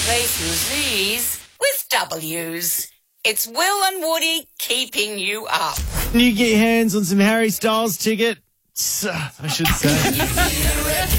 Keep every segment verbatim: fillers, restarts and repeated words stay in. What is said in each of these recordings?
play through Z's with W's. It's Will and Woody keeping you up. Can you get your hands on some Harry Styles tickets? I should say.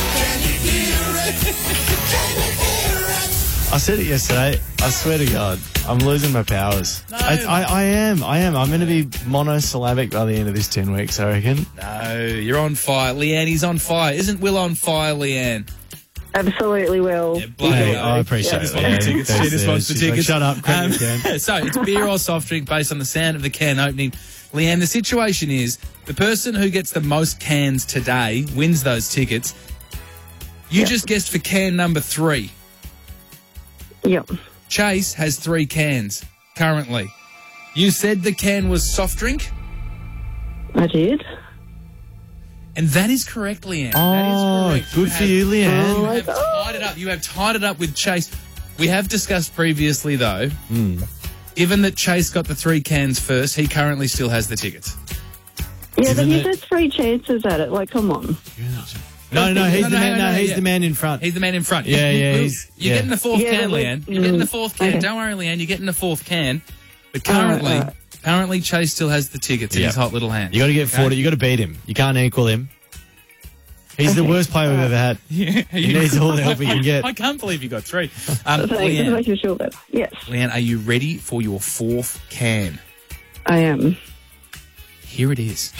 I said it yesterday. I swear to God, I'm losing my powers. No. I, I, I am. I am. I'm going to be monosyllabic by the end of this ten weeks, I reckon. No, you're on fire. Leanne, he's on fire. Isn't Will on fire, Leanne? Absolutely will. Yeah, bloody Hey, hell. I appreciate She just it. wants the Leanne. tickets. She just wants the She's like, tickets. shut up, crack Um, the can. So it's beer or soft drink based on the sound of the can opening. Leanne, the situation is the person who gets the most cans today wins those tickets. You Yep. just guessed for can number three. Yep. Chase has three cans currently. You said the can was soft drink, I did. and that is correct, Leanne. Oh, that is correct. good You for have- you, Leanne. You have tied it up. You have tied it up with Chase. We have discussed previously, though, given that Chase got the three cans first, he currently still has the tickets. Yeah, Isn't but he's it- had three chances at it. Like, come on. No, no, he's No, the no, man. no, No, no, he's yeah. the man in front. He's the man in front. Yeah, You- yeah, you- he's- You're yeah. getting the fourth Yeah, can, but we- Leanne. You're getting the mm, fourth can. okay. Don't worry, Leanne. You're getting the fourth can. But currently, Alright, alright. currently Chase still has the tickets in Yeah. his hot little hand. You got to get forty. You got to beat him. You can't equal him. He's the Okay. worst player we've ever had. Yeah, He needs all the help he can get. I can't believe you got three. Um, Thanks. Just Leanne, making sure that. Yes, Leanne, are you ready for your fourth can? I am. Here it is.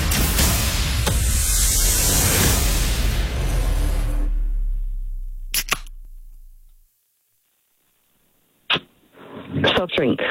Soft drink.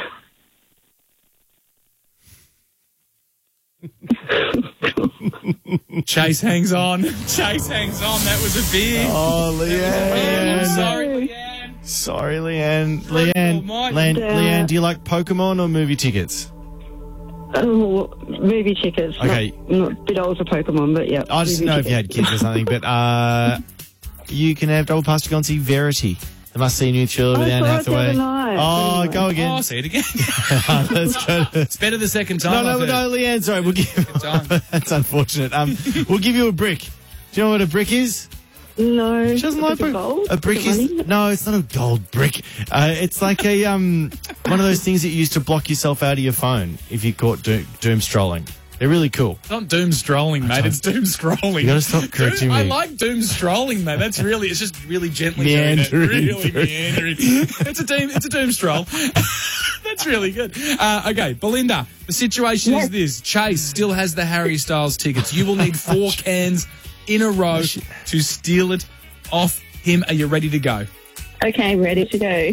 Chase hangs on. Chase hangs on. That was a beer. Oh, I'm Leanne. sorry, Leanne. Sorry, Leanne. Leanne, Almighty. Leanne, Dad. Leanne, do you like Pokemon or movie tickets? Oh, movie tickets. Okay. Not, not a bit old for Pokemon, but yeah. I just movie know if you had tickets. kids or something, but uh, you can have double pass to go and see Verity. The Must See New Thriller with I Anne saw it the Hathaway. other night. Oh, Anyway. go Oh, again. say it again. Let's go. To... It's better the second time. No, no, I've heard. no, Leanne, sorry. We'll give... time. That's unfortunate. Um, we'll give you a brick. Do you know what a brick is? No. She doesn't like Is it brick. gold? A brick Is it is money? no, it's not a gold brick. Uh, it's like a um one of those things that you use to block yourself out of your phone if you caught do- doom strolling. They're really cool. It's not doom strolling, mate. It's doom scrolling. You gotta stop correcting Doom- I me. like doom strolling, mate. That's really, it's just really gently Meandering doing it. Really through. meandering. It's a doom, it's a doom stroll. That's really good. Uh, okay, Belinda, the situation is this. Chase still has the Harry Styles tickets. You will need four cans in a row to steal it off him. Are you ready to go? Okay, ready to go.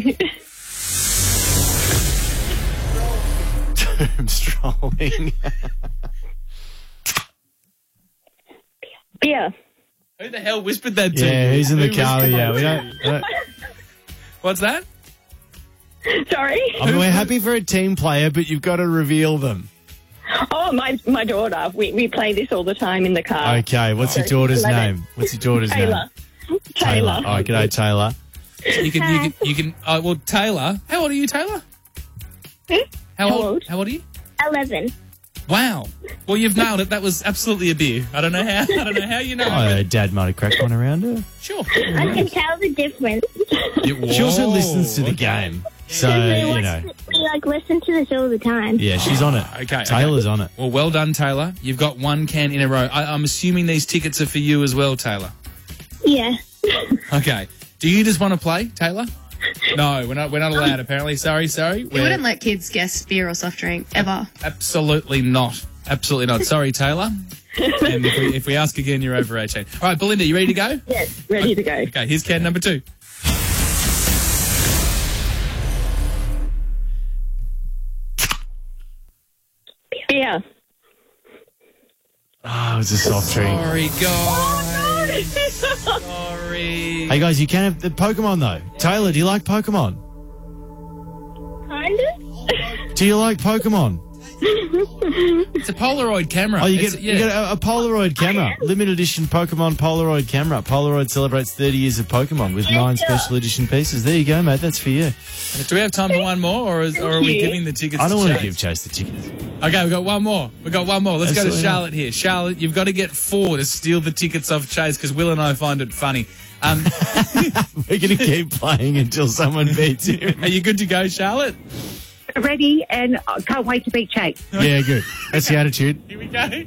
Doom strolling. Beer. Who the hell whispered that to Yeah, you? he's in the Who car. whispered Yeah, that we to don't. you? we don't- What's that? Sorry. I mean, we're happy for a team player, but you've got to reveal them. Oh, my my daughter. We we play this all the time in the car. Okay, what's your daughter's eleven. name? What's your daughter's Taylor. name? Taylor. Oh, g'day, Taylor. You can, you can, you can. Uh, well, Taylor, how old are you, Taylor? How How old? old? How old are you? Eleven. Wow. Well, you've nailed it. That was absolutely a beer. I don't know how. I don't know how you know. Oh, but Dad might have cracked one around her. sure. I can tell the difference. She also Whoa, listens to the okay. game, so we, you watch- know. we like listen to the show all the time. Yeah, she's on it. Okay, Taylor's on it. Well, well done, Taylor. You've got one can in a row. I, I'm assuming these tickets are for you as well, Taylor. Yeah. Okay. Do you just want to play, Taylor? No, we're not. We're not allowed. Apparently, sorry, sorry. You We're wouldn't let kids guess beer or soft drink, ever. absolutely not. Absolutely not. Sorry, Taylor. And if we, if we ask again, you're over eighteen. All right, Belinda, you ready to go? Yes, ready to go. Okay, here's can number two. Beer. Oh, it's a soft drink. Sorry, guys. Sorry. Hey, guys, you can have the Pokemon, though. Taylor, do you like Pokemon? Kind of. Do you like Pokemon? It's a Polaroid camera. Oh, you It's- get, you get a, a Polaroid camera. Limited edition Pokemon Polaroid camera. Polaroid celebrates thirty years of Pokemon with nine special edition pieces. There you go, mate. That's for you. Do we have time for one more, or, is, or are we you. giving the tickets I don't to want to Chase? give Chase the tickets. Okay, we've got one more. We've got one more. Let's go Absolutely to Charlotte here. Charlotte, you've got to get four to steal the tickets off Chase because Will and I find it funny. Um, We're going to keep playing until someone beats him. are you good to go, Charlotte? Ready, and I can't wait to beat Chase. Yeah, good. That's the attitude. Here we go.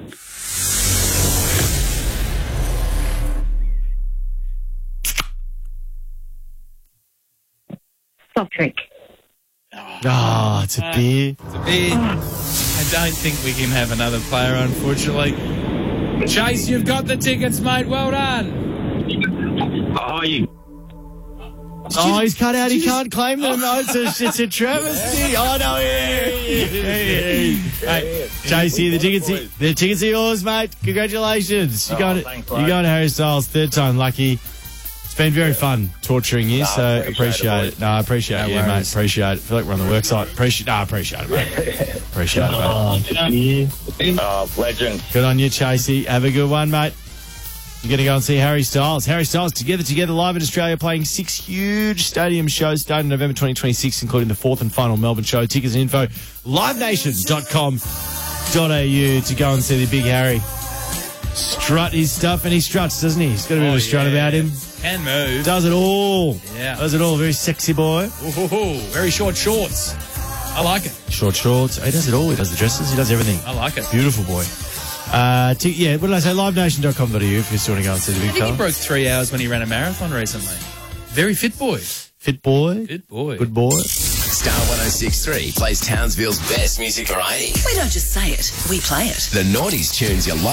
Soft drink. Oh, it's a beer. It's a bit. I don't think we can have another player, unfortunately. Chase, you've got the tickets, mate. Well done. Oh, you. Oh, he's cut out. He can't claim them. Oh, it's a, it's a travesty. Oh, no. Yeah, yeah, yeah. Hey, Chase, here, the tickets, the tickets are yours, mate. Congratulations. You got it. thanks, You mate. got Harry Styles, third time lucky. It's been very fun torturing you, so appreciate appreciate it, it. No, I appreciate No it, yeah, mate. worries. Appreciate it. I feel like we're on the work site. Appreciate, no, I appreciate it, mate. Appreciate it, mate. Oh, legend. Good on you, Chasey. Have a good one, mate. You're going to go and see Harry Styles. Harry Styles Together Together live in Australia, playing six huge stadium shows starting November twenty twenty-six, including the fourth and final Melbourne show. Tickets and info, live nation dot com dot a u to go and see the big Harry strut his stuff, and he struts, doesn't he? He's got a bit of Oh, a strut yeah. about him. Can move. Does it all. Yeah. Does it all. Very sexy boy. Ooh, very short shorts. I like it. Short shorts. He does it all. He does the dresses. He does everything. I like it. Beautiful boy. Uh, t- yeah, what did I say? live nation dot com dot a u if you still want to go and see the I big think he fella. broke three hours when he ran a marathon recently. Very fit boy. Fit boy. Fit boy. Good boy. Star one oh six three plays Townsville's best music variety. We don't just say it, we play it. The noughties tunes you like.